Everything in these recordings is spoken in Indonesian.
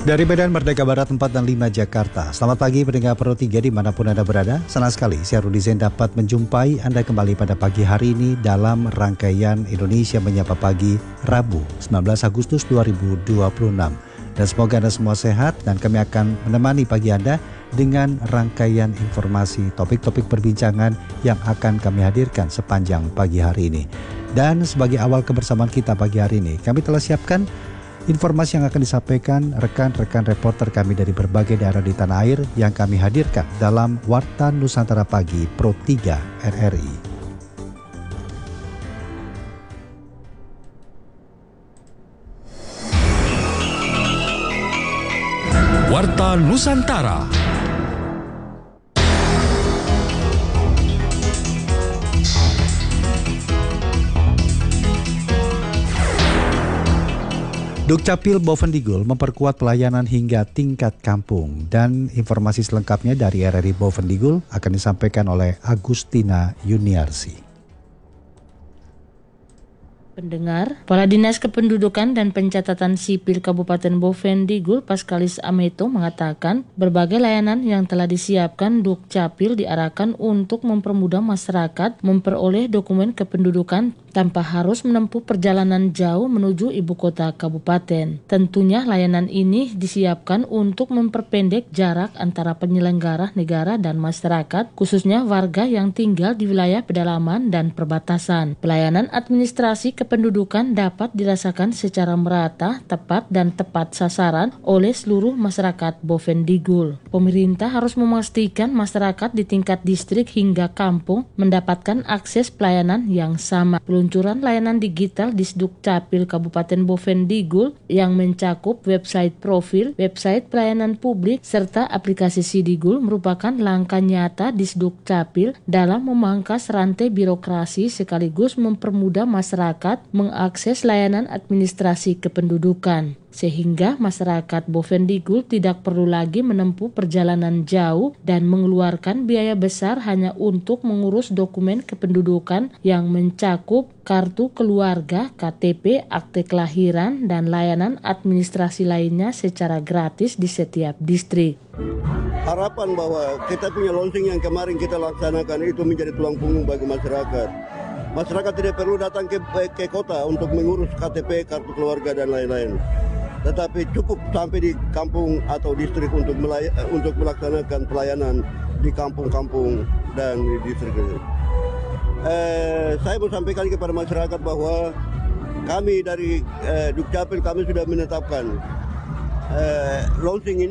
Dari Medan Merdeka Barat 4 dan 5 Jakarta. Selamat pagi pendengar Pro 3 dimanapun Anda berada. Senang sekali Syahrul Dizen dapat menjumpai Anda kembali pada pagi hari ini dalam rangkaian Indonesia Menyapa Pagi Rabu 19 Agustus 2026. Dan semoga Anda semua sehat dan kami akan menemani pagi Anda dengan rangkaian informasi topik-topik perbincangan yang akan kami hadirkan sepanjang pagi hari ini. Dan sebagai awal kebersamaan kita pagi hari ini, kami telah siapkan informasi yang akan disampaikan rekan-rekan reporter kami dari berbagai daerah di tanah air yang kami hadirkan dalam Warta Nusantara Pagi Pro 3 RRI. Warta Nusantara. Dukcapil Bovendigul memperkuat pelayanan hingga tingkat kampung, dan informasi selengkapnya dari RRI Bovendigul akan disampaikan oleh Agustina Yuniarsi. Pendengar, Kepala Dinas Kependudukan dan Pencatatan Sipil Kabupaten Bovendigul Paskalis Ameto mengatakan berbagai layanan yang telah disiapkan Dukcapil diarahkan untuk mempermudah masyarakat memperoleh dokumen kependudukan tanpa harus menempuh perjalanan jauh menuju ibu kota kabupaten. Tentunya layanan ini disiapkan untuk memperpendek jarak antara penyelenggara negara dan masyarakat, khususnya warga yang tinggal di wilayah pedalaman dan perbatasan. Pelayanan administrasi kependudukan dapat dirasakan secara merata, tepat dan tepat sasaran oleh seluruh masyarakat Bovendigul. Pemerintah harus memastikan masyarakat di tingkat distrik hingga kampung mendapatkan akses pelayanan yang sama. Peluncuran layanan digital di Dukcapil Kabupaten Bovendigul yang mencakup website profil, website pelayanan publik, serta aplikasi Sidigul merupakan langkah nyata di Dukcapil dalam memangkas rantai birokrasi sekaligus mempermudah masyarakat mengakses layanan administrasi kependudukan, sehingga masyarakat Bovendigul tidak perlu lagi menempuh perjalanan jauh dan mengeluarkan biaya besar hanya untuk mengurus dokumen kependudukan yang mencakup kartu keluarga, KTP, akte kelahiran, dan layanan administrasi lainnya secara gratis di setiap distrik. Harapan bahwa kita punya launching yang kemarin kita laksanakan itu menjadi tulang punggung bagi masyarakat. Masyarakat tidak perlu datang ke kota untuk mengurus KTP, kartu keluarga, dan lain-lain. Tetapi cukup sampai di kampung atau distrik untuk melaksanakan pelayanan di kampung-kampung dan di distrik ini. Saya mau sampaikan kepada masyarakat bahwa kami dari Dukcapil kami sudah menetapkan launching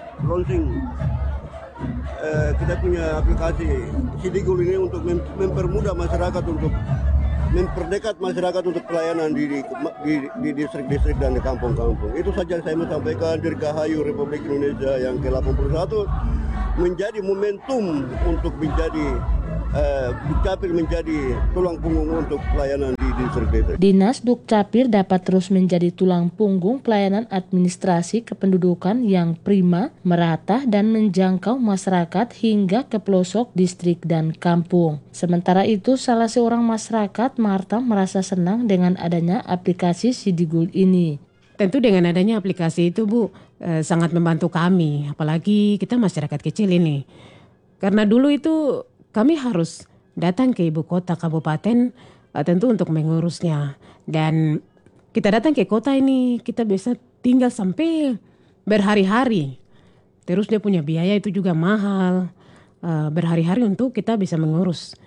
kita punya aplikasi Sidigul ini untuk mempermudah masyarakat, untuk memperdekat masyarakat untuk pelayanan di distrik-distrik dan di kampung-kampung. Itu saja yang saya mau sampaikan. Dirgahayu Republik Indonesia yang ke-81 menjadi momentum untuk menjadi Dukcapil menjadi tulang punggung untuk pelayanan di distrik-distrik. Dinas Dukcapil dapat terus menjadi tulang punggung pelayanan administrasi kependudukan yang prima, merata, dan menjangkau masyarakat hingga ke pelosok distrik dan kampung. Sementara itu, salah seorang masyarakat, Marta, merasa senang dengan adanya aplikasi Sidigul ini. Tentu dengan adanya aplikasi itu, Bu, sangat membantu kami, apalagi kita masyarakat kecil ini. Karena dulu itu kami harus datang ke ibu kota kabupaten tentu untuk mengurusnya. Dan kita datang ke kota ini, kita bisa tinggal sampai berhari-hari. Terus dia punya biaya itu juga mahal. Berhari-hari untuk kita bisa mengurus.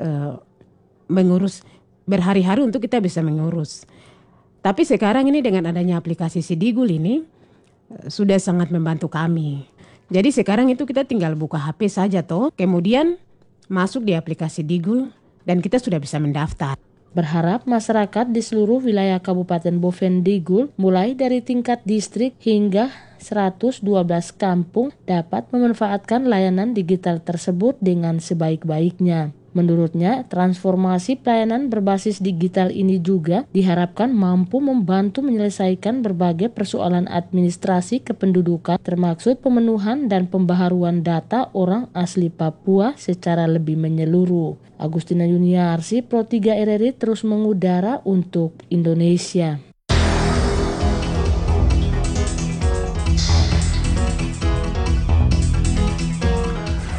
Berhari-hari untuk kita bisa mengurus. Tapi sekarang ini dengan adanya aplikasi Sidigul ini, sudah sangat membantu kami. Jadi sekarang itu kita tinggal buka HP saja toh, kemudian masuk di aplikasi Digul dan kita sudah bisa mendaftar. Berharap masyarakat di seluruh wilayah Kabupaten Bovendigul mulai dari tingkat distrik hingga 112 kampung dapat memanfaatkan layanan digital tersebut dengan sebaik-baiknya. Menurutnya, transformasi pelayanan berbasis digital ini juga diharapkan mampu membantu menyelesaikan berbagai persoalan administrasi kependudukan, termasuk pemenuhan dan pembaharuan data orang asli Papua secara lebih menyeluruh. Agustina Yuniarsi, Pro 3 RRI terus mengudara untuk Indonesia.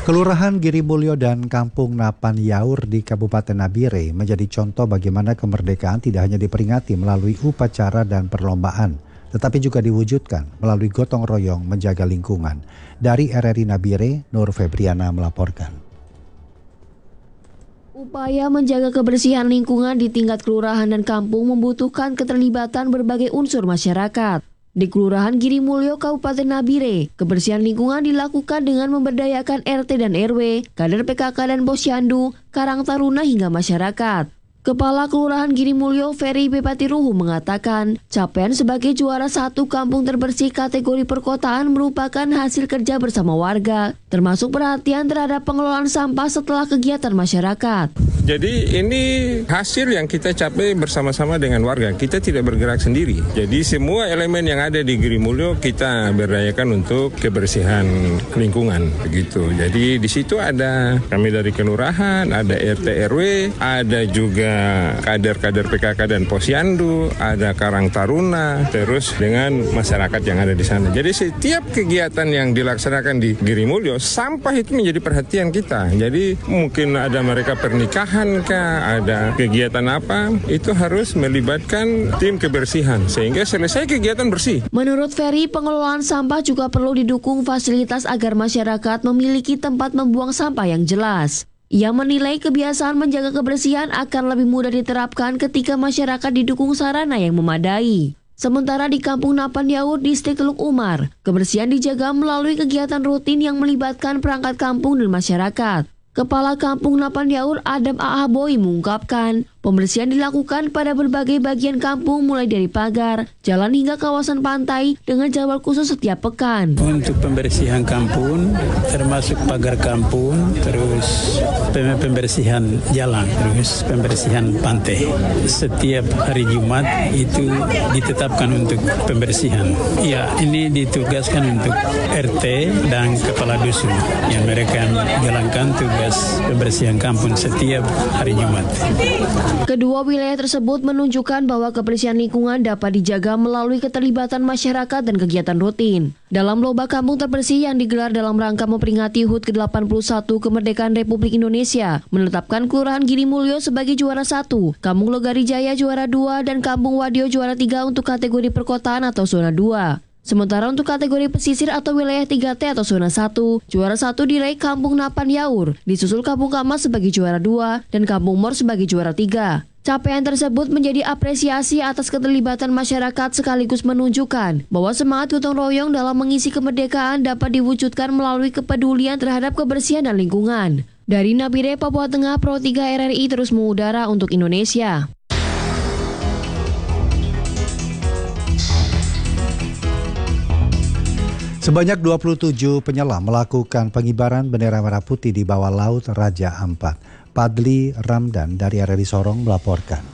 Kelurahan Girimulyo dan Kampung Napan Yaur di Kabupaten Nabire menjadi contoh bagaimana kemerdekaan tidak hanya diperingati melalui upacara dan perlombaan, tetapi juga diwujudkan melalui gotong royong menjaga lingkungan. Dari RRI Nabire, Nur Febriana melaporkan. Upaya menjaga kebersihan lingkungan di tingkat kelurahan dan kampung membutuhkan keterlibatan berbagai unsur masyarakat. Di Kelurahan Girimulyo, Kabupaten Nabire, kebersihan lingkungan dilakukan dengan memberdayakan RT dan RW, kader PKK dan Posyandu, Karang Taruna hingga masyarakat. Kepala Kelurahan Girimulyo, Ferry Bepatiruhu mengatakan, capaian sebagai juara 1 kampung terbersih kategori perkotaan merupakan hasil kerja bersama warga, termasuk perhatian terhadap pengelolaan sampah setelah kegiatan masyarakat. Jadi ini hasil yang kita capai bersama-sama dengan warga. Kita tidak bergerak sendiri. Jadi semua elemen yang ada di Girimulyo kita berdayakan untuk kebersihan lingkungan, begitu. Jadi di situ ada kami dari kelurahan, ada RT RW, ada juga kader-kader PKK dan Posyandu, ada Karang Taruna, terus dengan masyarakat yang ada di sana. Jadi setiap kegiatan yang dilaksanakan di Girimulyo, sampah itu menjadi perhatian kita. Jadi mungkin ada mereka pernikahan kah, ada kegiatan apa, itu harus melibatkan tim kebersihan sehingga selesai kegiatan bersih. Menurut Ferry, pengelolaan sampah juga perlu didukung fasilitas agar masyarakat memiliki tempat membuang sampah yang jelas. Ia menilai kebiasaan menjaga kebersihan akan lebih mudah diterapkan ketika masyarakat didukung sarana yang memadai. Sementara di Kampung Napan Yaur, Distrik Teluk Umar, kebersihan dijaga melalui kegiatan rutin yang melibatkan perangkat kampung dan masyarakat. Kepala Kampung Napan Yaur, Adam Aaboy, mengungkapkan, pembersihan dilakukan pada berbagai bagian kampung mulai dari pagar, jalan hingga kawasan pantai dengan jadwal khusus setiap pekan. Untuk pembersihan kampung, termasuk pagar kampung, terus pembersihan jalan, terus pembersihan pantai. Setiap hari Jumat itu ditetapkan untuk pembersihan. Ya, ini ditugaskan untuk RT dan kepala dusun yang mereka jalankan tugas pembersihan kampung setiap hari Jumat. Kedua wilayah tersebut menunjukkan bahwa kebersihan lingkungan dapat dijaga melalui keterlibatan masyarakat dan kegiatan rutin. Dalam Lomba Kampung Terbersih yang digelar dalam rangka memperingati HUT ke-81 Kemerdekaan Republik Indonesia, menetapkan Kelurahan Girimulyo sebagai juara 1, Kampung Logarijaya juara 2, dan Kampung Wadio juara 3 untuk kategori perkotaan atau zona 2. Sementara untuk kategori pesisir atau wilayah 3T atau zona 1, juara 1 diraih Kampung Napan Yaur, disusul Kampung Kamas sebagai juara 2, dan Kampung Mor sebagai juara 3. Capaian tersebut menjadi apresiasi atas keterlibatan masyarakat sekaligus menunjukkan bahwa semangat gotong royong dalam mengisi kemerdekaan dapat diwujudkan melalui kepedulian terhadap kebersihan dan lingkungan. Dari Nabire, Papua Tengah, Pro 3 RRI terus mengudara untuk Indonesia. Sebanyak 27 penyelam melakukan pengibaran bendera merah putih di bawah laut Raja Ampat. Padli Ramdan dari RRI Sorong melaporkan.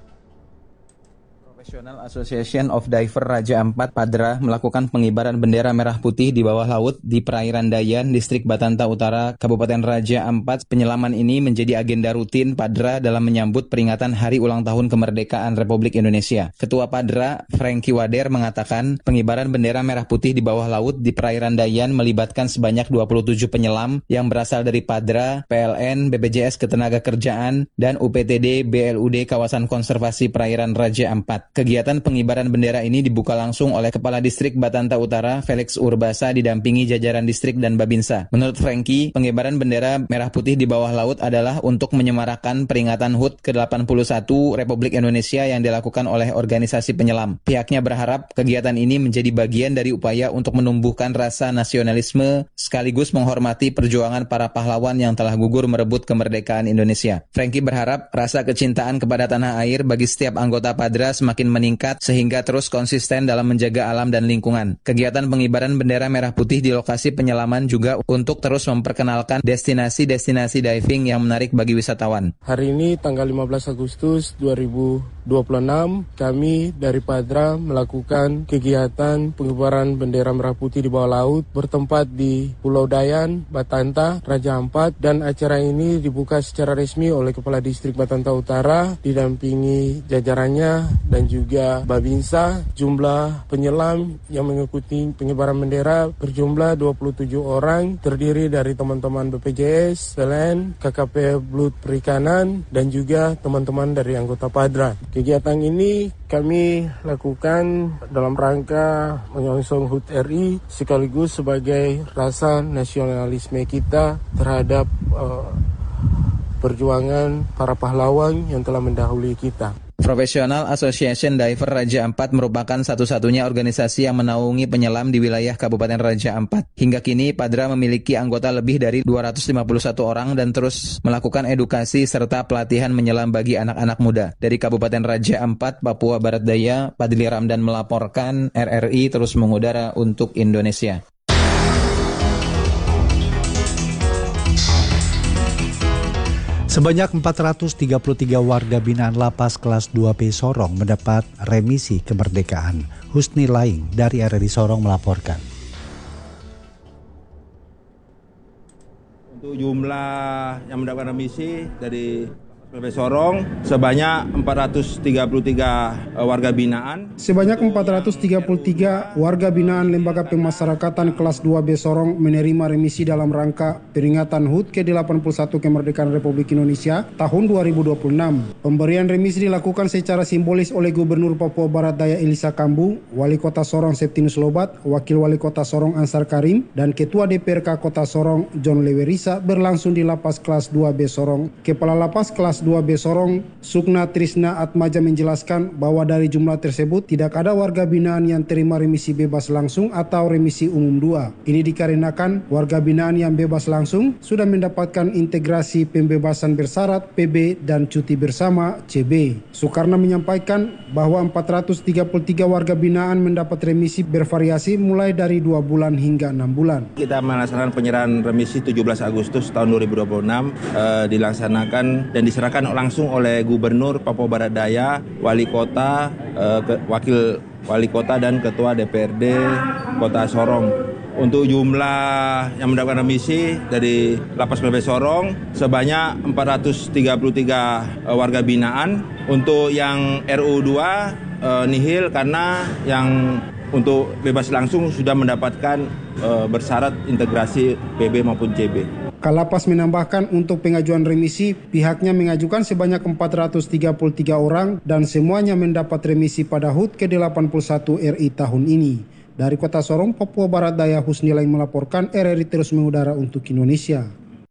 National Association of Diver Raja Ampat Padra melakukan pengibaran bendera merah putih di bawah laut di perairan Dayan, Distrik Batanta Utara, Kabupaten Raja Ampat. Penyelaman ini menjadi agenda rutin Padra dalam menyambut peringatan Hari Ulang Tahun Kemerdekaan Republik Indonesia. Ketua Padra, Franky Wader, mengatakan pengibaran bendera merah putih di bawah laut di perairan Dayan melibatkan sebanyak 27 penyelam yang berasal dari Padra, PLN, BPJS Ketenagakerjaan, dan UPTD BLUD Kawasan Konservasi Perairan Raja Ampat. Kegiatan pengibaran bendera ini dibuka langsung oleh Kepala Distrik Batanta Utara, Felix Urbasa, didampingi jajaran distrik dan Babinsa. Menurut Franky, pengibaran bendera merah putih di bawah laut adalah untuk menyemarakan peringatan HUT ke-81 Republik Indonesia yang dilakukan oleh organisasi penyelam. Pihaknya berharap kegiatan ini menjadi bagian dari upaya untuk menumbuhkan rasa nasionalisme sekaligus menghormati perjuangan para pahlawan yang telah gugur merebut kemerdekaan Indonesia. Franky berharap rasa kecintaan kepada tanah air bagi setiap anggota Padra semakin meningkat sehingga terus konsisten dalam menjaga alam dan lingkungan. Kegiatan pengibaran bendera merah putih di lokasi penyelaman juga untuk terus memperkenalkan destinasi-destinasi diving yang menarik bagi wisatawan. Hari ini tanggal 15 Agustus 2026 kami dari Padra melakukan kegiatan pengibaran bendera merah putih di bawah laut bertempat di Pulau Dayan, Batanta, Raja Ampat, dan acara ini dibuka secara resmi oleh Kepala Distrik Batanta Utara didampingi jajarannya dan juga juga Babinsa. Jumlah penyelam yang mengikuti pengibaran bendera berjumlah 27 orang, terdiri dari teman-teman BPJS, PLN, KKP Blut Perikanan, dan juga teman-teman dari anggota Padra. Kegiatan ini kami lakukan dalam rangka menyongsong HUT RI sekaligus sebagai rasa nasionalisme kita terhadap perjuangan para pahlawan yang telah mendahului kita. Professional Association Diver Raja Ampat merupakan satu-satunya organisasi yang menaungi penyelam di wilayah Kabupaten Raja Ampat. Hingga kini Padra memiliki anggota lebih dari 251 orang dan terus melakukan edukasi serta pelatihan menyelam bagi anak-anak muda. Dari Kabupaten Raja Ampat, Papua Barat Daya, Padli Ramdan melaporkan, RRI terus mengudara untuk Indonesia. Sebanyak 433 warga binaan lapas kelas 2B Sorong mendapat remisi kemerdekaan. Husni Laing dari RRI Sorong melaporkan. Untuk jumlah yang mendapatkan remisi dari PB Sorong sebanyak 433 warga binaan. Sebanyak 433 warga binaan Lembaga Pemasyarakatan kelas 2B Sorong menerima remisi dalam rangka peringatan HUT ke-81 Kemerdekaan Republik Indonesia tahun 2026. Pemberian remisi dilakukan secara simbolis oleh Gubernur Papua Barat Daya Elisa Kambu, Wali Kota Sorong Septinus Lobat, Wakil Wali Kota Sorong Ansar Karim, dan Ketua DPRK Kota Sorong John Lewerisa berlangsung di Lapas kelas 2B Sorong. Kepala Lapas kelas 2B Sorong, Sukna Trisna Atmaja menjelaskan bahwa dari jumlah tersebut tidak ada warga binaan yang terima remisi bebas langsung atau remisi umum 2. Ini dikarenakan warga binaan yang bebas langsung sudah mendapatkan integrasi pembebasan bersyarat PB dan cuti bersama CB. Soekarno menyampaikan bahwa 433 warga binaan mendapat remisi bervariasi mulai dari 2 bulan hingga 6 bulan. Kita melaksanakan penyerahan remisi 17 Agustus tahun 2026 dilaksanakan dan diserahkan langsung oleh Gubernur Papua Barat Daya, Wali Kota, Wakil Wali Kota dan Ketua DPRD Kota Sorong. Untuk jumlah yang mendapatkan remisi dari Lapas PB Sorong sebanyak 433 warga binaan. Untuk yang RU2 nihil karena yang untuk bebas langsung sudah mendapatkan bersyarat integrasi PB maupun CB. Kalapas menambahkan untuk pengajuan remisi, pihaknya mengajukan sebanyak 433 orang dan semuanya mendapat remisi pada HUT ke-81 RI tahun ini. Dari Kota Sorong, Papua Barat Daya, Husni Laing melaporkan, RRI terus mengudara untuk Indonesia.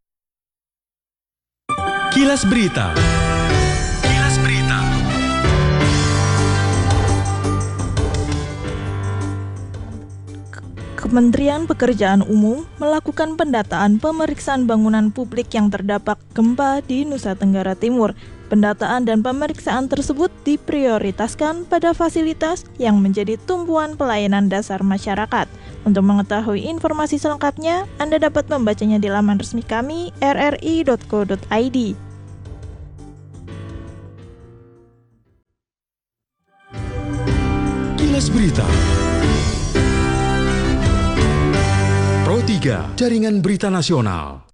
Kilas Berita. Kilas Berita. Kementerian Pekerjaan Umum melakukan pendataan pemeriksaan bangunan publik yang terdampak gempa di Nusa Tenggara Timur. Pendataan dan pemeriksaan tersebut diprioritaskan pada fasilitas yang menjadi tumpuan pelayanan dasar masyarakat. Untuk mengetahui informasi selengkapnya, Anda dapat membacanya di laman resmi kami rri.co.id. Kilas Berita. Pro 3, Jaringan Berita Nasional.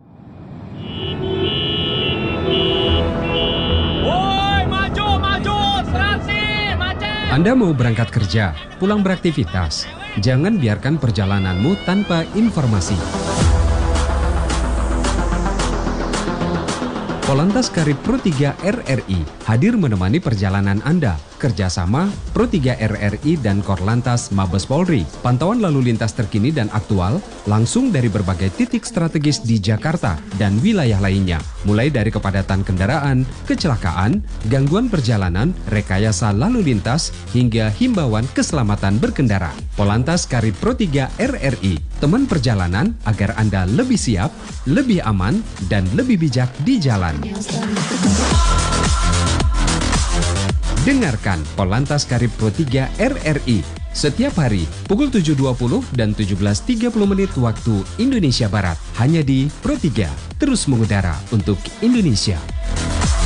Woi, maju, serasi, macet. Anda mau berangkat kerja, pulang beraktivitas. Jangan biarkan perjalananmu tanpa informasi. Polantas Karib Pro 3 RRI hadir menemani perjalanan Anda. Kerjasama Pro 3 RRI dan Korlantas Mabes Polri. Pantauan lalu lintas terkini dan aktual langsung dari berbagai titik strategis di Jakarta dan wilayah lainnya. Mulai dari kepadatan kendaraan, kecelakaan, gangguan perjalanan, rekayasa lalu lintas, hingga himbauan keselamatan berkendara. Polantas Karib Pro 3 RRI, teman perjalanan agar Anda lebih siap, lebih aman, dan lebih bijak di jalan. Dengarkan Polantas Karib Pro 3 RRI setiap hari pukul 7.20 dan 17.30 menit waktu Indonesia Barat. Hanya di Pro 3, terus mengudara untuk Indonesia.